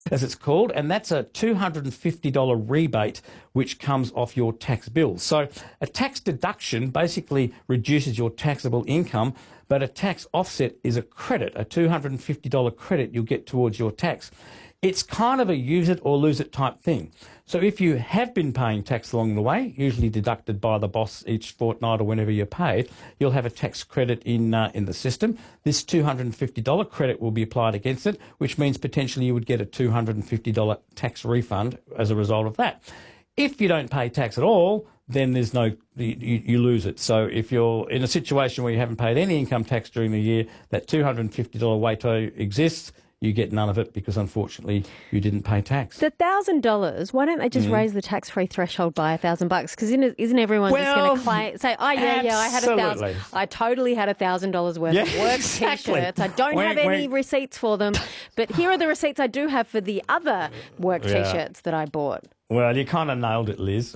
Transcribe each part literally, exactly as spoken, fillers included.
as it's called, and that's a two hundred fifty dollars rebate which comes off your tax bill. So a tax deduction basically reduces your taxable income, but a tax offset is a credit, a two hundred fifty dollars credit you'll get towards your tax. It's kind of a use it or lose it type thing. So if you have been paying tax along the way, usually deducted by the boss each fortnight or whenever you're paid, you'll have a tax credit in uh, in the system. This two hundred fifty dollars credit will be applied against it, which means potentially you would get a two hundred fifty dollars tax refund as a result of that. If you don't pay tax at all, then there's no, you, you lose it. So if you're in a situation where you haven't paid any income tax during the year, that two hundred fifty dollars WATO exists. You get none of it because, unfortunately, you didn't pay tax. The one thousand dollars, why don't they just mm. raise the tax-free threshold by one thousand bucks? Because isn't everyone well, just going to claim, say, oh, yeah, yeah, I had a thousand. I totally had one thousand dollars worth yeah, of work exactly. T-shirts. I don't wait, have any wait. receipts for them. But here are the receipts I do have for the other work yeah. T-shirts that I bought. Well, you kind of nailed it, Liz.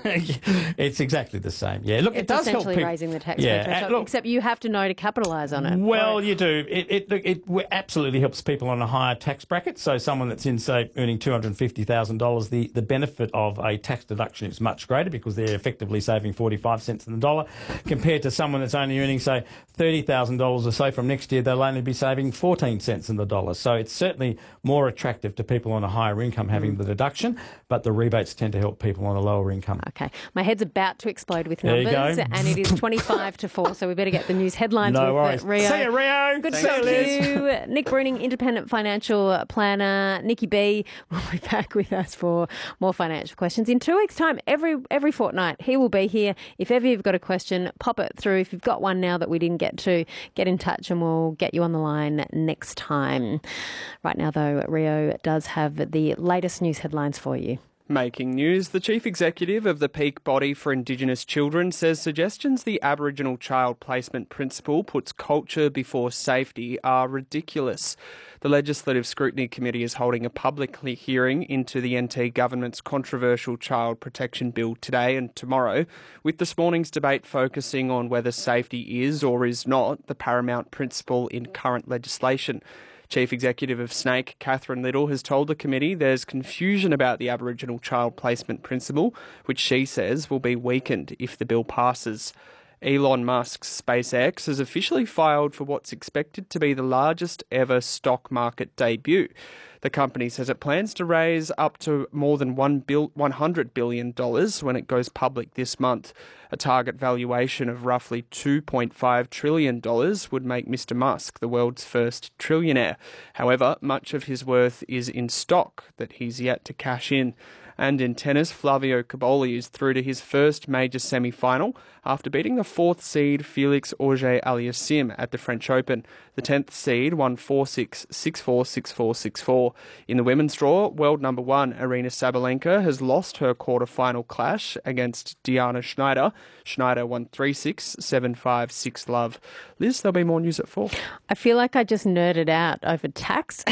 It's exactly the same. Yeah, look, it's it does help essentially people. raising the tax yeah, threshold, look, except you have to know to capitalise on it. Well, or... you do. It, it, look, it absolutely helps people on a higher tax bracket. So someone that's in, say, earning two hundred fifty thousand dollars, the, the benefit of a tax deduction is much greater because they're effectively saving forty-five cents on the dollar, compared to someone that's only earning, say, thirty thousand dollars or so from next year, they'll only be saving fourteen cents on the dollar. So it's certainly more attractive to people on a higher income having mm. the deduction, but the rebates tend to help people on a lower income. Okay. My head's about to explode with there numbers, and it is twenty-five to four, so we better get the news headlines no with worries. Rio. See you, Rio. Good Thanks, to see you. Nick Bruning, independent financial planner. Nikki B will be back with us for more financial questions in two weeks' time. Every every fortnight, he will be here. If ever you've got a question, pop it through. If you've got one now that we didn't get to, get in touch and we'll get you on the line next time. Right now, though, Rio does have the latest news headlines for you. Making news, the chief executive of the Peak Body for Indigenous Children says suggestions the Aboriginal Child Placement Principle puts culture before safety are ridiculous. The Legislative Scrutiny Committee is holding a public hearing into the N T government's controversial Child Protection Bill today and tomorrow, with this morning's debate focusing on whether safety is or is not the paramount principle in current legislation. Chief Executive of SNAICC, Catherine Little, has told the committee there's confusion about the Aboriginal Child Placement Principle, which she says will be weakened if the bill passes. Elon Musk's SpaceX has officially filed for what's expected to be the largest ever stock market debut. The company says it plans to raise up to more than one hundred billion dollars when it goes public this month. A target valuation of roughly two point five trillion dollars would make Mister Musk the world's first trillionaire. However, much of his worth is in stock that he's yet to cash in. And in tennis, Flavio Cobolli is through to his first major semi-final after beating the fourth seed Felix Auger-Aliassime at the French Open. The tenth seed won four six, six four, six four, six four. In the women's draw, world number one Aryna Sabalenka has lost her quarter-final clash against Diana Schneider. Schneider won three six, seven five, six love. Liz, there'll be more news at four. I feel like I just nerded out over tax,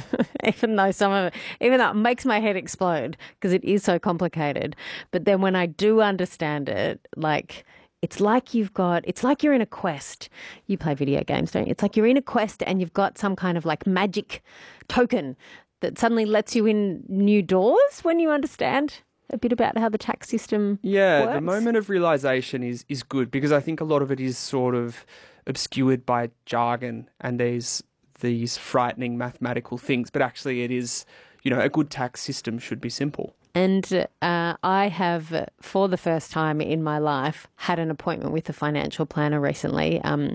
even though some of it, even though it makes my head explode because it is so complicated. But then when I do understand it, like, it's like you've got, it's like you're in a quest. You play video games, don't you? It's like you're in a quest and you've got some kind of like magic token that suddenly lets you in new doors when you understand a bit about how the tax system yeah, works. The moment of realisation is, is good because I think a lot of it is sort of obscured by jargon and these these frightening mathematical things. But actually it is, you know, a good tax system should be simple. And uh, I have, for the first time in my life, had an appointment with a financial planner recently. Um,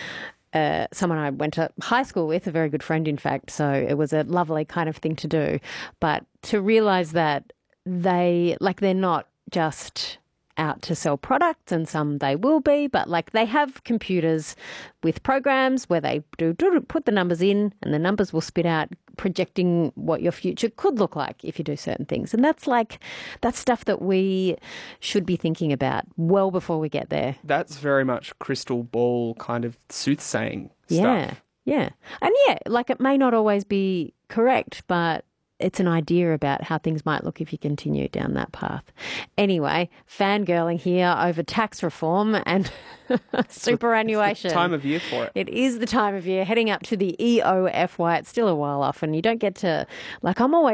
uh, someone I went to high school with, a very good friend, in fact. So it was a lovely kind of thing to do. But to realise that they, like, they're not just out to sell products, and some they will be, but like they have computers with programs where they do, do put the numbers in and the numbers will spit out projecting what your future could look like if you do certain things. And that's like, that's stuff that we should be thinking about well before we get there. That's very much crystal ball kind of soothsaying yeah, stuff. Yeah. And yeah, like it may not always be correct, but it's an idea about how things might look if you continue down that path. Anyway, fangirling here over tax reform and superannuation. It's the time of year for it. It is the time of year, heading up to the E O F Y. It's still a while off, and you don't get to, like, I'm always